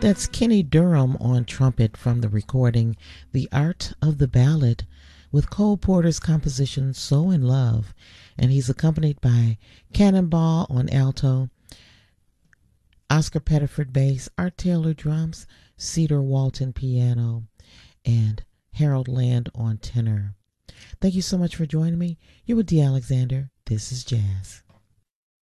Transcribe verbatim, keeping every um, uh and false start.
That's Kenny Durham on trumpet from the recording The Art of the Ballad with Cole Porter's composition So in Love, and he's accompanied by Cannonball on alto, Oscar Pettiford bass, Art Taylor drums, Cedar Walton piano, and Harold Land on tenor. Thank you so much for joining me. You're with Dee Alexander. This is Jazz.